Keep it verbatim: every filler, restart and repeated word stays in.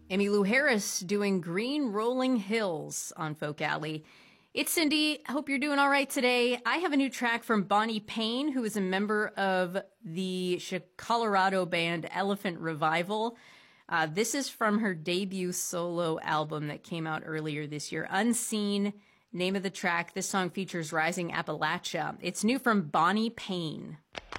Emmylou Harris doing Green Rolling Hills on Folk Alley. It's Cindy. Hope you're doing all right today. I have a new track from Bonnie Payne, who is a member of the Colorado band Elephant Revival. Uh, this is from her debut solo album that came out earlier this year, Unseen. Name of the track. This song features Rising Appalachia. It's new from Bonnie Payne.